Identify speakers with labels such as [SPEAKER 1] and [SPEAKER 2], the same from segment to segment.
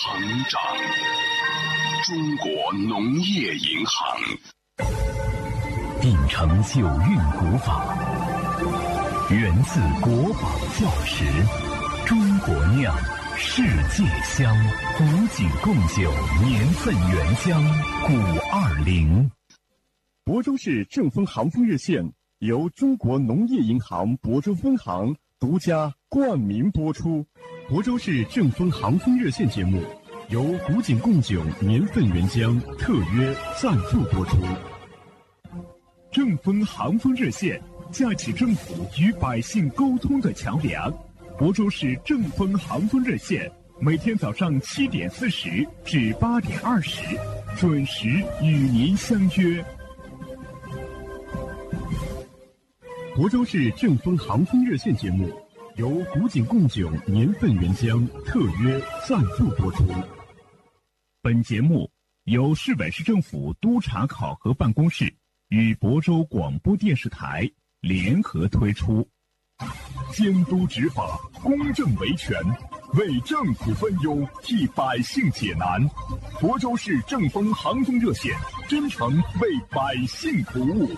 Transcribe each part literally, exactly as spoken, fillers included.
[SPEAKER 1] 成长。中国农业银行
[SPEAKER 2] 秉承九韵古法，源自国宝教识，中国酿，世界香，古井贡酒，年份原香，古二零。
[SPEAKER 3] 亳州市正丰航风热线由中国农业银行亳州分行独家冠名播出。亳州市正丰航风热线节目由古井贡酒年份原浆特约赞助播出。正丰航风热线架起政府与百姓沟通的桥梁。亳州市正丰航风热线每天早上七点四十至八点二十准时与您相约。亳州市正丰航风热线节目由古井贡酒年份原浆特约赞助播出。本节目由市委市政府督查考核办公室与亳州广播电视台联合推出。监督执法，公正维权，为政府分忧，替百姓解难。亳州市正丰航风热线真诚为百姓服务。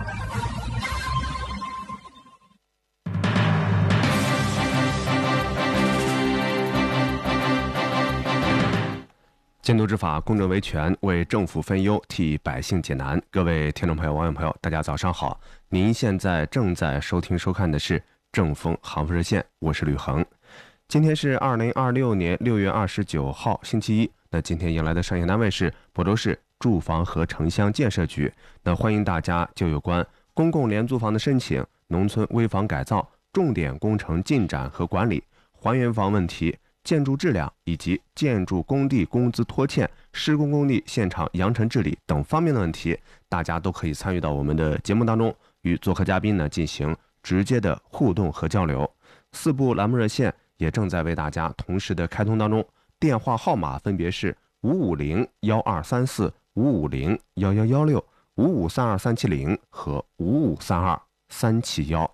[SPEAKER 4] 监督执法，公正维权，为政府分忧，替百姓解难。各位听众朋友、网友朋友，大家早上好！您现在正在收听收看的是正丰航风热线，我是吕恒。今天是二零二六年六月二十九号，星期一。那今天迎来的商业单位是亳州市住房和城乡建设局。那欢迎大家就有关公共廉租房的申请、农村危房改造、重点工程进展和管理、还原房问题、建筑质量以及建筑工地工资拖欠、施工工地现场扬尘治理等方面的问题，大家都可以参与到我们的节目当中，与做客嘉宾呢进行直接的互动和交流。四部栏目热线也正在为大家同时的开通当中，电话号码分别是五五零幺二三四、五五零幺幺幺六、五五三二三七零和五五三二三七幺。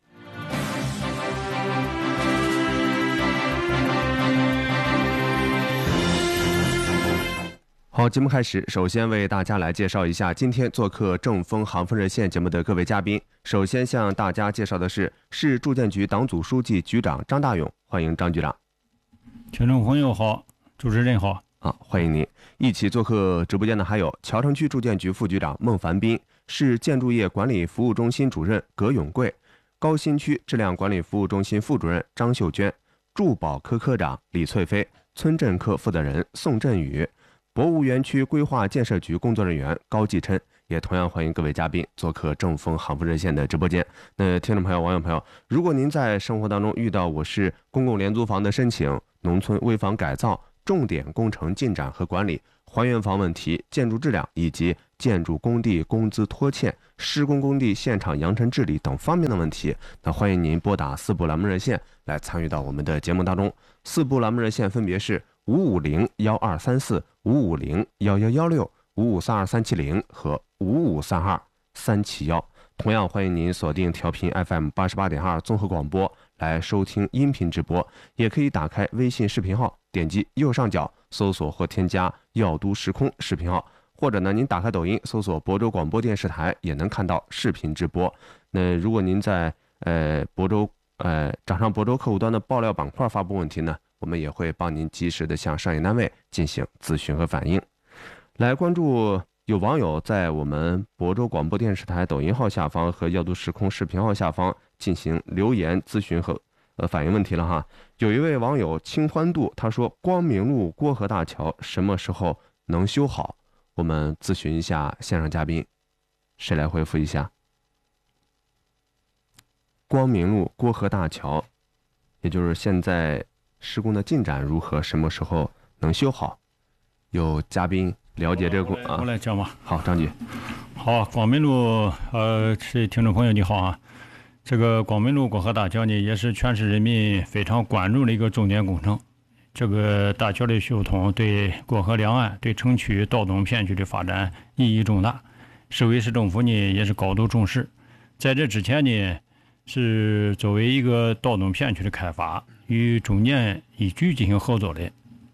[SPEAKER 4] 好，节目开始，首先为大家来介绍一下今天做客正丰航风热线节目的各位嘉宾。首先向大家介绍的是市住建局党组书记、局长张大勇，欢迎张局长。
[SPEAKER 5] 听众朋友好，主持人好。
[SPEAKER 4] 好，欢迎您。一起做客直播间的还有桥城区住建局副局长孟凡斌，市建筑业管理服务中心主任葛永贵，高新区质量管理服务中心副主任张秀娟，住保科科长李翠飞，村镇科负责人宋振宇，博物园区规划建设局工作人员高继琛。也同样欢迎各位嘉宾做客正丰航风热线的直播间。那听众朋友、网友朋友，如果您在生活当中遇到我市公共廉租房的申请、农村危房改造、重点工程进展和管理、还原房问题、建筑质量以及建筑工地工资拖欠、施工工地现场扬尘治理等方面的问题，那欢迎您拨打四部栏目热线来参与到我们的节目当中。四部栏目热线分别是五五零幺二三四、五五零幺幺幺六、五五三二三七零和五五三二三七幺。同样欢迎您锁定调频 F M 八十八点二综合广播来收听音频直播，也可以打开微信视频号，点击右上角搜索或添加耀都时空视频号，或者呢您打开抖音搜索亳州广播电视台，也能看到视频直播。那如果您在呃亳州呃掌上亳州客户端的爆料板块发布问题呢，我们也会帮您及时的向商业单位进行咨询和反映。来关注有网友在我们亳州广播电视台抖音号下方和耀都时空视频号下方进行留言咨询和呃反映问题了哈。有一位网友清欢度，他说光明路郭河大桥什么时候能修好？我们咨询一下线上嘉宾，谁来回复一下？光明路郭河大桥，也就是现在施工的进展如何？什么时候能修好？有嘉宾了解这个工啊，
[SPEAKER 5] 我来讲吧。
[SPEAKER 4] 好，张局。
[SPEAKER 5] 好，广明路，呃，是听众朋友你好啊。这个广明路郭河大桥呢，也是全市人民非常关注的一个重点工程。这个大桥的修通对郭河两岸、对城区道东片区的发展意义重大，市委市政府呢也是高度重视。在这之前呢，是作为一个道东片区的开发，与中建一局进行合作的。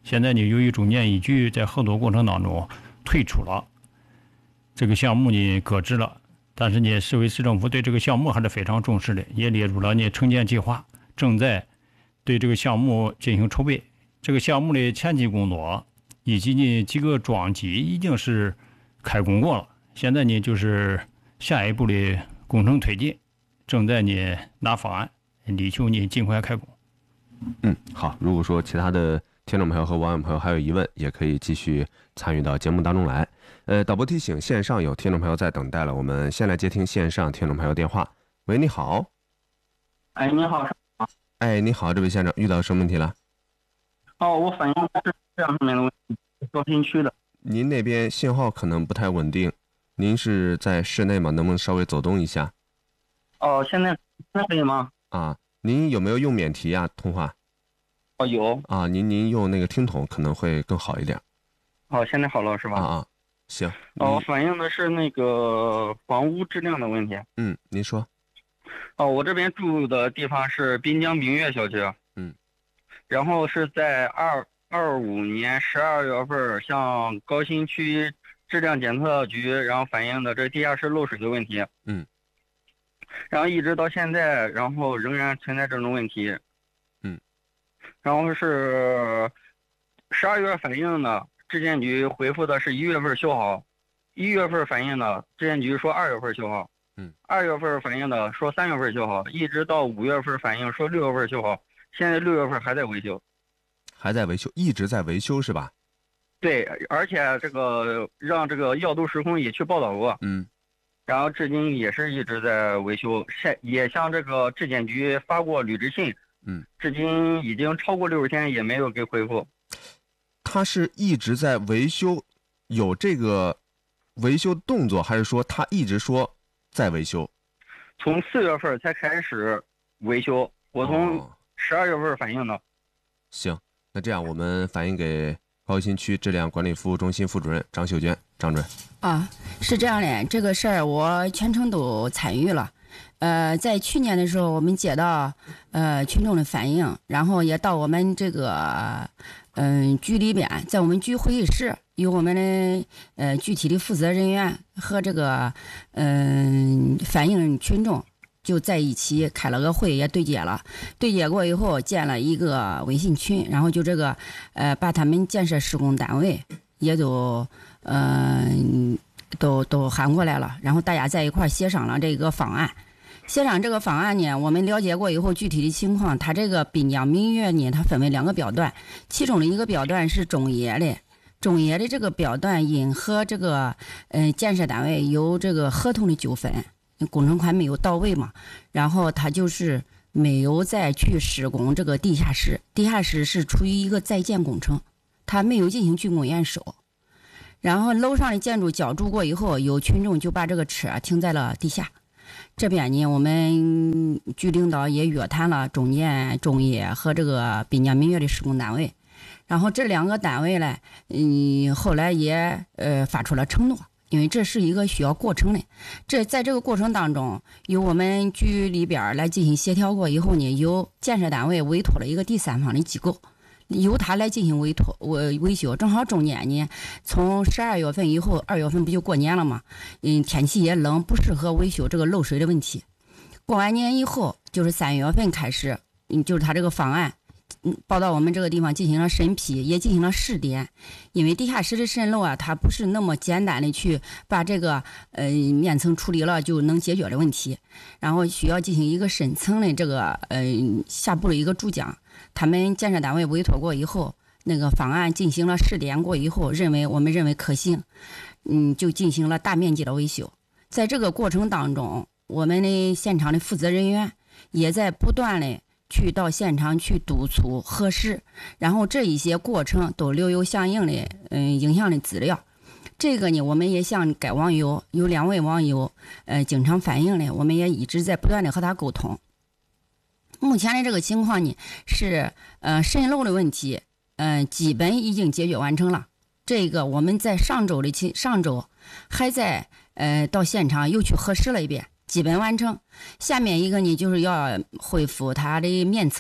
[SPEAKER 5] 现在呢，由于中建一局在合作过程当中退出了，这个项目呢搁置了。但是呢，市委市政府对这个项目还是非常重视的，也列入了呢城建计划，正在对这个项目进行筹备。这个项目的前期工作以及呢几个桩基已经是开工过了，现在呢就是下一步的工程推进，正在呢拿方案，力求呢尽快开工。
[SPEAKER 4] 嗯，好。如果说其他的听众朋友和网友朋友还有疑问，也可以继续参与到节目当中来。呃，导播提醒，线上有听众朋友在等待了，我们先来接听线上听众朋友电话。喂，你好。
[SPEAKER 6] 哎，你好。
[SPEAKER 4] 哎，你好，这位先生，遇到什么问题了？
[SPEAKER 6] 哦，我反映的是这样方面的问题，高新区的。
[SPEAKER 4] 您那边信号可能不太稳定，您是在室内吗？能不能稍微走动一下？
[SPEAKER 6] 哦，现在那可以吗？
[SPEAKER 4] 啊，您有没有用免提啊？通话？
[SPEAKER 6] 哦，有。
[SPEAKER 4] 啊，您您用那个听筒可能会更好一点。
[SPEAKER 6] 哦，现在好了是吧？
[SPEAKER 4] 啊啊，行。
[SPEAKER 6] 哦，我反映的是那个房屋质量的问题。
[SPEAKER 4] 嗯，您说。
[SPEAKER 6] 哦，我这边住的地方是滨江明月小区。
[SPEAKER 4] 嗯。
[SPEAKER 6] 然后是在二二五年十二月份向高新区质量检测局，然后反映的这地下室漏水的问题。
[SPEAKER 4] 嗯。
[SPEAKER 6] 然后一直到现在，然后仍然存在这种问题。
[SPEAKER 4] 嗯。
[SPEAKER 6] 然后是十二月反映的，质监局回复的是一月份修好，一月份反映的，质监局说二月份修好。
[SPEAKER 4] 嗯。
[SPEAKER 6] 二月份反映的说三月份修好，一直到五月份反映说六月份修好。现在六月份还在维修，
[SPEAKER 4] 还在维修，一直在维修是吧？
[SPEAKER 6] 对，而且这个让这个耀都时空也去报道过，
[SPEAKER 4] 嗯，
[SPEAKER 6] 然后至今也是一直在维修，现也向这个质检局发过履职信，
[SPEAKER 4] 嗯，
[SPEAKER 6] 至今已经超过六十天也没有给回复。
[SPEAKER 4] 他是一直在维修，有这个维修动作，还是说他一直说在维修？
[SPEAKER 6] 从四月份才开始维修，我从、哦十二月份反映的。
[SPEAKER 4] 行，那这样我们反映给高新区质量管理服务中心副主任张秀娟，张主任。
[SPEAKER 7] 啊，是这样的，这个事儿我全程都参与了。呃，在去年的时候，我们接到呃群众的反映，然后也到我们这个嗯、呃、局里边，在我们局会议室，有我们的呃具体的负责人员和这个嗯、呃、反映群众。就在一起开了个会，也对接了，对接过以后建了一个微信群，然后就这个呃把他们建设施工单位也都呃都都喊过来了，然后大家在一块协商了这个方案。协商这个方案呢，我们了解过以后具体的情况，它这个滨江明月呢，它分为两个标段，其中的一个标段是中野的。中野的这个标段因和这个呃建设单位有这个合同的纠纷，工程款没有到位嘛，然后他就是没有再去施工这个地下室，地下室是处于一个在建工程，他没有进行竣工验收。然后楼上的建筑浇筑过以后，有群众就把这个车停在了地下。这边呢，我们局领导也约谈了中建、中野和这个滨江明月的施工单位，然后这两个单位呢，嗯，后来也呃发出了承诺。因为这是一个需要过程的，这在这个过程当中，由我们局里边来进行协调过以后呢，由建设单位委托了一个第三方的机构，由他来进行委托维维修。正好中间呢，从十二月份以后，二月份不就过年了吗？嗯，天气也冷，不适合维修这个漏水的问题。过完年以后，就是三月份开始，嗯，就是他这个方案。嗯，报到我们这个地方进行了审批，也进行了试点。因为地下室的渗漏啊，它不是那么简单的去把这个呃面层处理了就能解决的问题，然后需要进行一个深层的这个呃下部的一个注浆。他们建设单位委托过以后，那个方案进行了试点过以后，认为我们认为可行，嗯，就进行了大面积的维修。在这个过程当中，我们的现场的负责人员也在不断的去到现场去督促核实，然后这一些过程都留有相应的嗯影像的资料。这个呢，我们也向该网友有两位网友呃经常反映的，我们也一直在不断的和他沟通。目前的这个情况呢是呃渗漏的问题，嗯、呃、基本已经解决完成了。这个我们在上周的期上周还在呃到现场又去核实了一遍。基本完成，下面一个呢就是要恢复它的面层，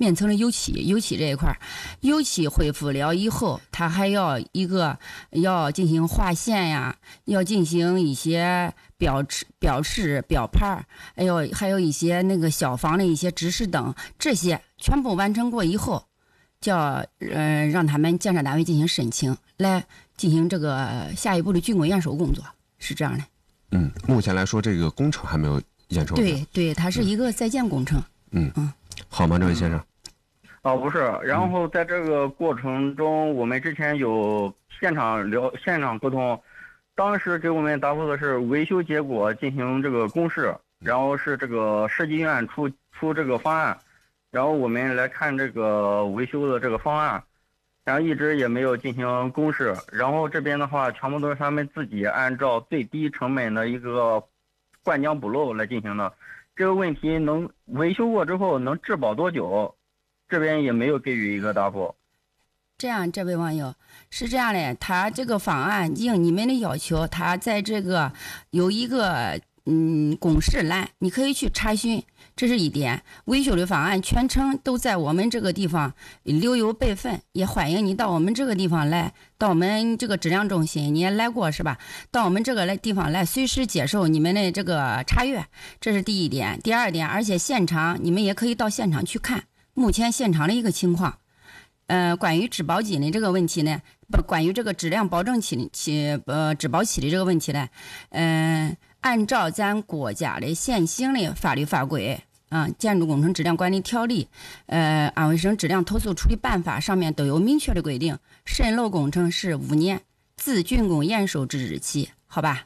[SPEAKER 7] 面层的油漆，油漆这一块儿，油漆恢复了以后，它还要一个要进行划线呀，要进行一些标志、标识、标牌儿，还有还有一些那个消防的一些指示灯，这些全部完成过以后，叫呃让他们建设单位进行申请，来进行这个下一步的竣工验收工作，是这样的。
[SPEAKER 4] 嗯，目前来说，这个工程还没有验收。
[SPEAKER 7] 对对，它是一个在建工程。
[SPEAKER 4] 嗯
[SPEAKER 7] 嗯，
[SPEAKER 4] 好吗，这位先生？
[SPEAKER 6] 哦，不是，然后在这个过程中，我们之前有现场聊、现场沟通，当时给我们答复的是维修结果进行这个公示，然后是这个设计院出出这个方案，然后我们来看这个维修的这个方案，然后一直也没有进行公示，然后这边的话全部都是他们自己按照最低成本的一个灌浆补漏来进行的。这个问题能维修过之后能质保多久？这边也没有给予一个答复。
[SPEAKER 7] 这样，这位网友是这样的，他这个方案应你们的要求，他在这个有一个嗯公示栏，你可以去查询，这是一点。维修的方案全程都在我们这个地方留有备份，也欢迎你到我们这个地方来，到我们这个质量中心你也来过是吧？到我们这个来地方来，随时接受你们的这个查阅，这是第一点。第二点，而且现场你们也可以到现场去看目前现场的一个情况。呃，关于质保金的这个问题呢，不，关于这个质量保证期期呃质保期的这个问题呢，嗯、呃，按照咱国家的现行的法律法规啊，《建筑工程质量管理条例》、呃，《安徽省质量投诉处理办法》上面都有明确的规定，渗漏工程是五年，自竣工验收之日起，好吧？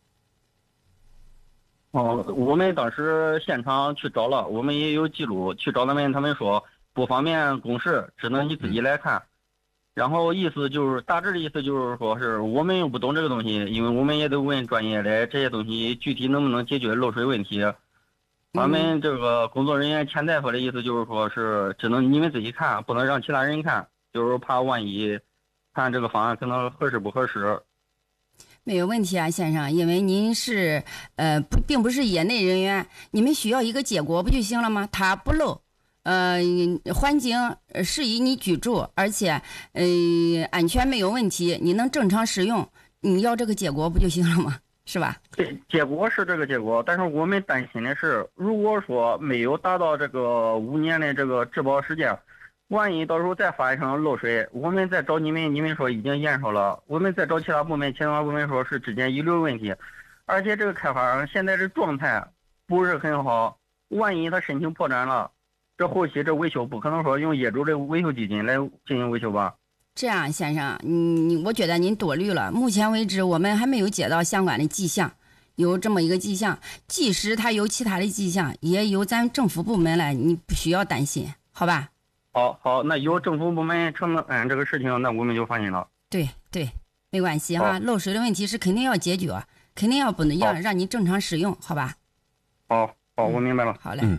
[SPEAKER 6] 哦，我们当时现场去找了，我们也有记录，去找他们，他们说不方便公示，只能你自己来看。然后意思就是大致的意思就是说是我们又不懂这个东西，因为我们也得问专业的这些东西具体能不能解决漏水问题。咱们这个工作人员钱大夫的意思就是说是只能你们自己看，不能让其他人看，就是怕万一看这个方案可能合适不合适。
[SPEAKER 7] 没有问题啊，先生，因为您是呃不，并不是业内人员，你们需要一个结果不就行了吗？它不漏，呃，环境适宜你居住，而且呃安全没有问题，你能正常使用，你要这个结果不就行了吗？是吧？
[SPEAKER 6] 对，结果是这个结果，但是我们担心的是，如果说没有达到这个五年的这个质保时间。万一到时候再发生漏水，我们再找你们，你们说已经验收了，我们再找其他部门，其他部门说是质检遗留问题，而且这个开发商现在的状态不是很好，万一他申请破产了，这后期这维修不可能说用业主的维修基金来进行维修吧？
[SPEAKER 7] 这样，先生，嗯，我觉得您多虑了。目前为止，我们还没有接到相关的迹象，有这么一个迹象，即使他有其他的迹象，也由咱政府部门来，你不需要担心，好吧？
[SPEAKER 6] 好好，那有政府部门承担这个事情，那我们就放心了。
[SPEAKER 7] 对对，没关系哈，漏水的问题是肯定要解决，肯定要不能让让你正常使用，好吧？
[SPEAKER 6] 好好，我明白了。
[SPEAKER 7] 好嘞。
[SPEAKER 4] 嗯，